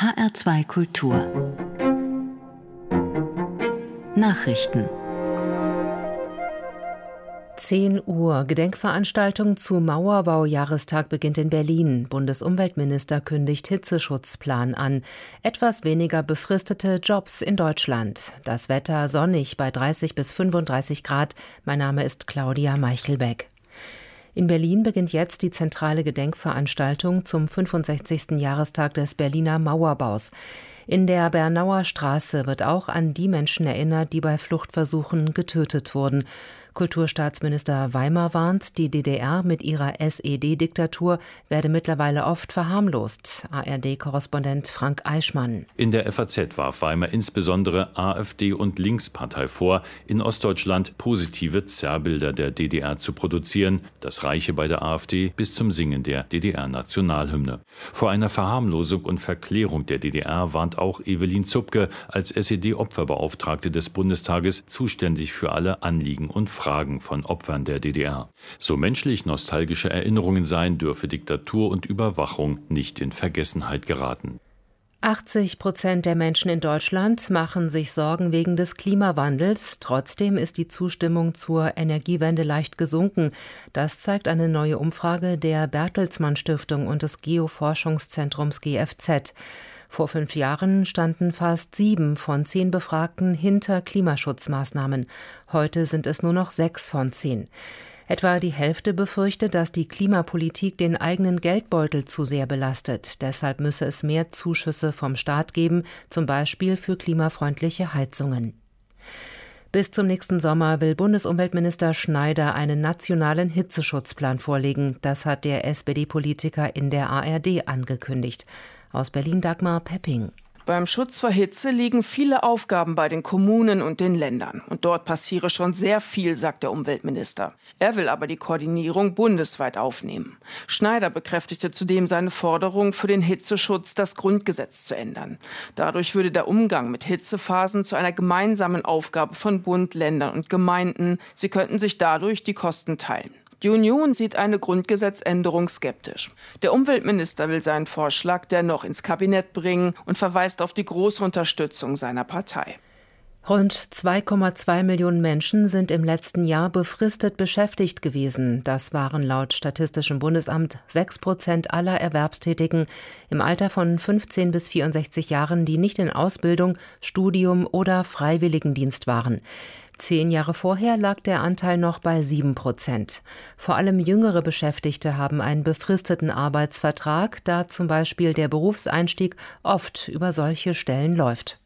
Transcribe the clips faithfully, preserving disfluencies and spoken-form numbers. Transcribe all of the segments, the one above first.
H R zwei Kultur Nachrichten. zehn Uhr. Gedenkveranstaltung zu Mauerbau-Jahrestag beginnt in Berlin. Bundesumweltminister kündigt Hitzeschutzplan an. Etwas weniger befristete Jobs in Deutschland. Das Wetter sonnig bei dreißig bis fünfunddreißig Grad. Mein Name ist Claudia Meichelbeck. In Berlin beginnt jetzt die zentrale Gedenkveranstaltung zum fünfundsechzigsten Jahrestag des Berliner Mauerbaus. In der Bernauer Straße wird auch an die Menschen erinnert, die bei Fluchtversuchen getötet wurden. Kulturstaatsminister Weimer warnt, die D D R mit ihrer S E D-Diktatur werde mittlerweile oft verharmlost. A R D-Korrespondent Frank Eichmann. In der F A Z warf Weimer insbesondere AfD und Linkspartei vor, in Ostdeutschland positive Zerrbilder der D D R zu produzieren. Das reiche bei der AfD bis zum Singen der D D R-Nationalhymne. Vor einer Verharmlosung und Verklärung der D D R warnt auch Evelyn Zupke als S E D-Opferbeauftragte des Bundestages zuständig für alle Anliegen und Fragen von Opfern der D D R. So menschlich nostalgische Erinnerungen seien, dürfe Diktatur und Überwachung nicht in Vergessenheit geraten. achtzig Prozent der Menschen in Deutschland machen sich Sorgen wegen des Klimawandels. Trotzdem ist die Zustimmung zur Energiewende leicht gesunken. Das zeigt eine neue Umfrage der Bertelsmann Stiftung und des Geoforschungszentrums G F Z. Vor fünf Jahren standen fast sieben von zehn Befragten hinter Klimaschutzmaßnahmen. Heute sind es nur noch sechs von zehn. Etwa die Hälfte befürchtet, dass die Klimapolitik den eigenen Geldbeutel zu sehr belastet. Deshalb müsse es mehr Zuschüsse vom Staat geben, zum Beispiel für klimafreundliche Heizungen. Bis zum nächsten Sommer will Bundesumweltminister Schneider einen nationalen Hitzeschutzplan vorlegen. Das hat der S P D-Politiker in der A R D angekündigt. Aus Berlin Dagmar Pepping. Beim Schutz vor Hitze liegen viele Aufgaben bei den Kommunen und den Ländern. Und dort passiere schon sehr viel, sagt der Umweltminister. Er will aber die Koordinierung bundesweit aufnehmen. Schneider bekräftigte zudem seine Forderung, für den Hitzeschutz das Grundgesetz zu ändern. Dadurch würde der Umgang mit Hitzephasen zu einer gemeinsamen Aufgabe von Bund, Ländern und Gemeinden. Sie könnten sich dadurch die Kosten teilen. Die Union sieht eine Grundgesetzänderung skeptisch. Der Umweltminister will seinen Vorschlag dennoch ins Kabinett bringen und verweist auf die große Unterstützung seiner Partei. Rund zwei Komma zwei Millionen Menschen sind im letzten Jahr befristet beschäftigt gewesen. Das waren laut Statistischem Bundesamt sechs Prozent aller Erwerbstätigen im Alter von fünfzehn bis vierundsechzig Jahren, die nicht in Ausbildung, Studium oder Freiwilligendienst waren. Zehn Jahre vorher lag der Anteil noch bei sieben Prozent. Vor allem jüngere Beschäftigte haben einen befristeten Arbeitsvertrag, da zum Beispiel der Berufseinstieg oft über solche Stellen läuft.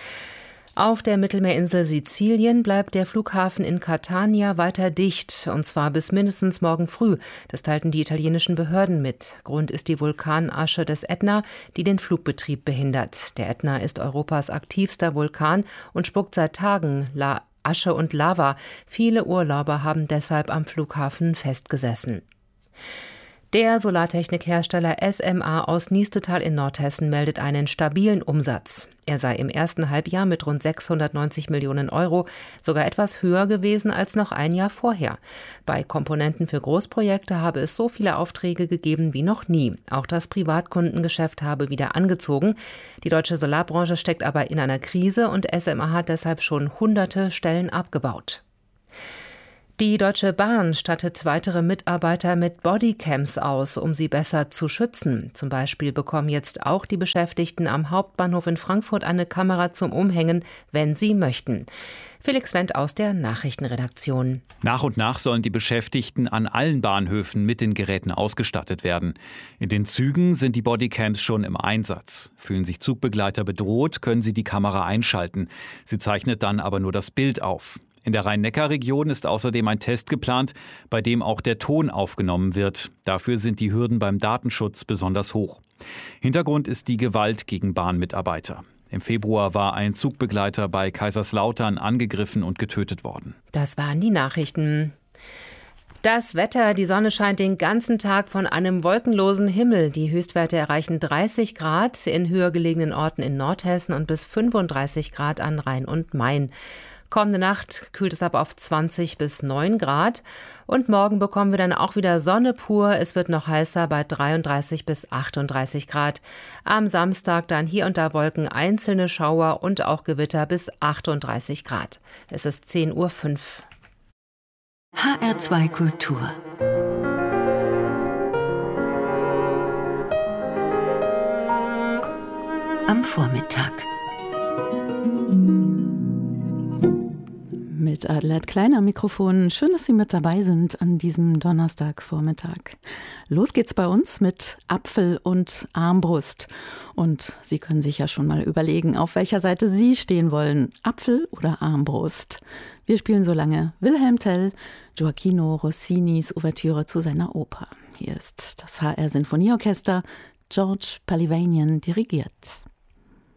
Auf der Mittelmeerinsel Sizilien bleibt der Flughafen in Catania weiter dicht, und zwar bis mindestens morgen früh. Das teilten die italienischen Behörden mit. Grund ist die Vulkanasche des Ätna, die den Flugbetrieb behindert. Der Ätna ist Europas aktivster Vulkan und spuckt seit Tagen La- Asche und Lava. Viele Urlauber haben deshalb am Flughafen festgesessen. Der Solartechnikhersteller S M A aus Niestetal in Nordhessen meldet einen stabilen Umsatz. Er sei im ersten Halbjahr mit rund sechshundertneunzig Millionen Euro sogar etwas höher gewesen als noch ein Jahr vorher. Bei Komponenten für Großprojekte habe es so viele Aufträge gegeben wie noch nie. Auch das Privatkundengeschäft habe wieder angezogen. Die deutsche Solarbranche steckt aber in einer Krise und S M A hat deshalb schon hunderte Stellen abgebaut. Die Deutsche Bahn stattet weitere Mitarbeiter mit Bodycams aus, um sie besser zu schützen. Zum Beispiel bekommen jetzt auch die Beschäftigten am Hauptbahnhof in Frankfurt eine Kamera zum Umhängen, wenn sie möchten. Felix Wendt aus der Nachrichtenredaktion. Nach und nach sollen die Beschäftigten an allen Bahnhöfen mit den Geräten ausgestattet werden. In den Zügen sind die Bodycams schon im Einsatz. Fühlen sich Zugbegleiter bedroht, können sie die Kamera einschalten. Sie zeichnet dann aber nur das Bild auf. In der Rhein-Neckar-Region ist außerdem ein Test geplant, bei dem auch der Ton aufgenommen wird. Dafür sind die Hürden beim Datenschutz besonders hoch. Hintergrund ist die Gewalt gegen Bahnmitarbeiter. Im Februar war ein Zugbegleiter bei Kaiserslautern angegriffen und getötet worden. Das waren die Nachrichten. Das Wetter, die Sonne scheint den ganzen Tag von einem wolkenlosen Himmel. Die Höchstwerte erreichen dreißig Grad in höher gelegenen Orten in Nordhessen und bis fünfunddreißig Grad an Rhein und Main. Kommende Nacht kühlt es ab auf zwanzig bis neun Grad. Und morgen bekommen wir dann auch wieder Sonne pur. Es wird noch heißer bei dreiunddreißig bis achtunddreißig Grad. Am Samstag dann hier und da Wolken, einzelne Schauer und auch Gewitter bis achtunddreißig Grad. Es ist zehn Uhr fünf. H R zwei Kultur. Am Vormittag. Mit Adelheid Klein am Mikrofon. Schön, dass Sie mit dabei sind an diesem Donnerstagvormittag. Los geht's bei uns mit Apfel und Armbrust. Und Sie können sich ja schon mal überlegen, auf welcher Seite Sie stehen wollen. Apfel oder Armbrust? Wir spielen so lange Wilhelm Tell, Gioacchino Rossinis Ouvertüre zu seiner Oper. Hier ist das H R Sinfonieorchester, George Palivanian dirigiert.